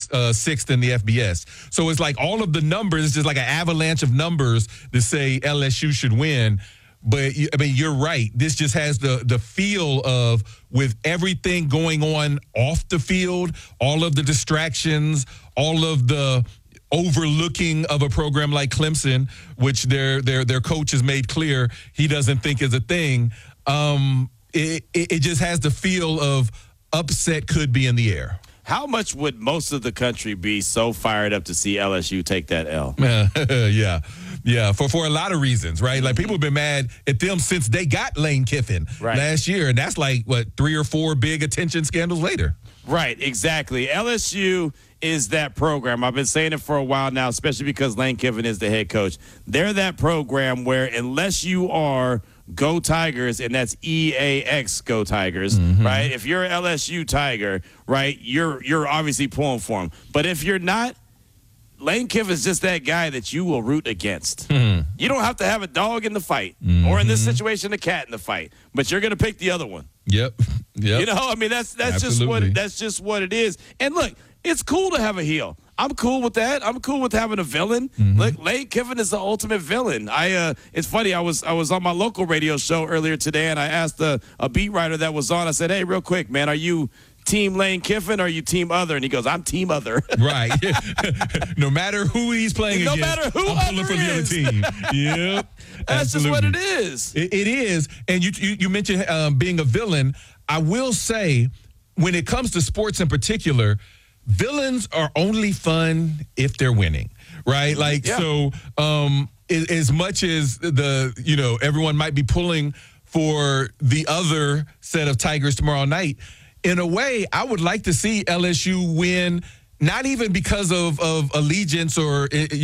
sixth in the FBS. So it's like all of the numbers, it's just like an avalanche of numbers to say LSU should win. But, I mean, you're right. This just has the feel of, with everything going on off the field, all of the distractions, all of the overlooking of a program like Clemson, which their coach has made clear he doesn't think is a thing. It just has the feel of upset could be in the air. How much would most of the country be so fired up to see LSU take that L? Yeah, for a lot of reasons, right? Like, people have been mad at them since they got Lane Kiffin last year, and that's like, 3 or 4 big attention scandals later. Right, exactly. LSU is that program. I've been saying it for a while now, especially because Lane Kiffin is the head coach. They're that program where, unless you are Go Tigers, and that's EAX Go Tigers, right? If you're an LSU Tiger, right, you're obviously pulling for them. But if you're not, Lane Kiffin's just that guy that you will root against. You don't have to have a dog in the fight, or in this situation, a cat in the fight, but you're going to pick the other one. Yep. You know, I mean, that's just what it is. And look, it's cool to have a heel. I'm cool with that. I'm cool with having a villain. Look, Lane Kiffin is the ultimate villain. It's funny. I was on my local radio show earlier today, and I asked a beat writer that was on. I said, "Hey, real quick, man, are you Team Lane Kiffin or are you Team Other?" And he goes, "I'm Team Other." Right. No matter who he's playing against, matter who I'm pulling for the other team. Yep. That's Absolutely. just what it is. It is. And you mentioned being a villain. I will say, when it comes to sports in particular, villains are only fun if they're winning, right? Like, so as much as everyone might be pulling for the other set of Tigers tomorrow night, in a way, I would like to see LSU win, not even because of allegiance or,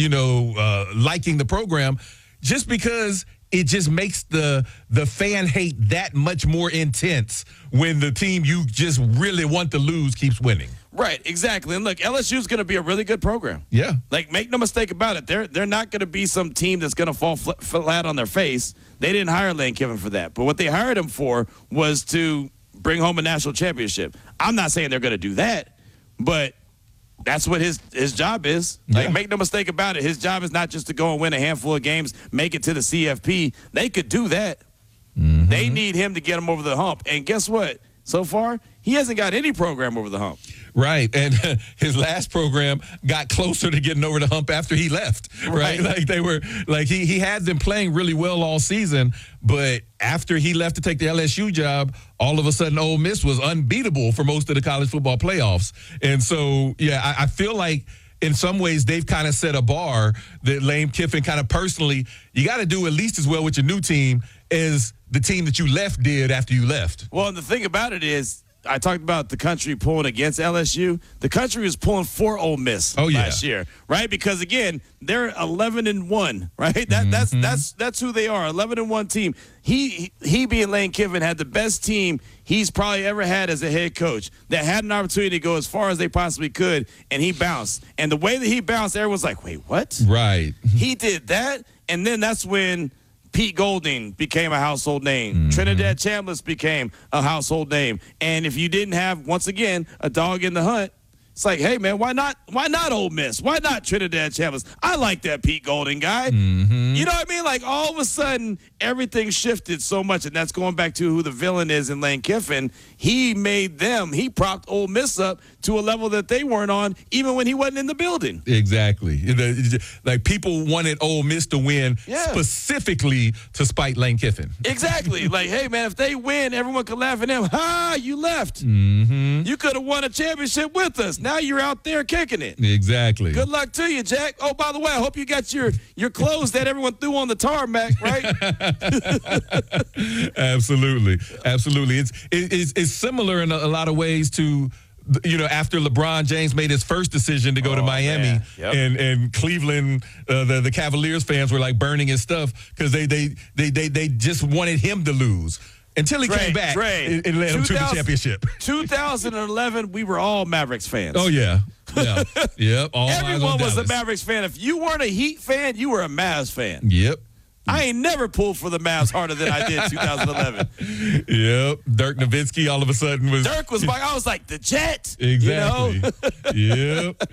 liking the program, just because it just makes the fan hate that much more intense when the team you just really want to lose keeps winning. Right, exactly. And look, LSU is going to be a really good program. Yeah. Like, make no mistake about it. They're not going to be some team that's going to fall flat on their face. They didn't hire Lane Kiffin for that. But what they hired him for was to bring home a national championship. I'm not saying they're going to do that, but that's what his job is. Like, make no mistake about it. His job is not just to go and win a handful of games, make it to the CFP. They could do that. They need him to get them over the hump. And guess what? So far, he hasn't got any program over the hump. Right, and his last program got closer to getting over the hump after he left, right? Like, they were, like, he had them playing really well all season, but after he left to take the LSU job, all of a sudden Ole Miss was unbeatable for most of the college football playoffs. And so, I feel like in some ways they've kind of set a bar that Lane Kiffin kind of personally, you got to do at least as well with your new team as the team that you left did after you left. Well, and the thing about it is, I talked about the country pulling against LSU. The country was pulling for Ole Miss last year, right? Because again, they're 11-1, right? That's who they are, 11-1 team. He being Lane Kiffin had the best team he's probably ever had as a head coach that had an opportunity to go as far as they possibly could, and he bounced. And the way that he bounced, everyone's like, "Wait, what?" Right. He did that, and then that's when Pete Golding became a household name. Trinidad Chambliss became a household name. And if you didn't have, once again, a dog in the hunt, it's like, hey, man, why not Ole Miss? Why not Trinidad Chambliss? I like that Pete Golding guy. You know what I mean? Like, all of a sudden, everything shifted so much, and that's going back to who the villain is in Lane Kiffin. He propped Ole Miss up to a level that they weren't on, even when he wasn't in the building. Exactly. Like, people wanted Ole Miss to win specifically to spite Lane Kiffin. Exactly. Like, hey, man, if they win, everyone can laugh at them. Ha, you left. You could have won a championship with us. Now you're out there kicking it. Exactly. Good luck to you, Jack. Oh, by the way, I hope you got your clothes that everyone threw on the tarmac, right? Absolutely. It's similar in a lot of ways to, after LeBron James made his first decision to go to Miami, and Cleveland, the Cavaliers fans were like burning his stuff because they just wanted him to lose. Until he came back and led them to the championship. 2011, we were all Mavericks fans. Oh, yeah. Yep. Everyone was a Mavericks fan. If you weren't a Heat fan, you were a Mavs fan. Yep. I ain't never pulled for the Mavs harder than I did 2011. Yep. Dirk Nowitzki all of a sudden was. Dirk was like, I was like, the Jet. Exactly. Yep.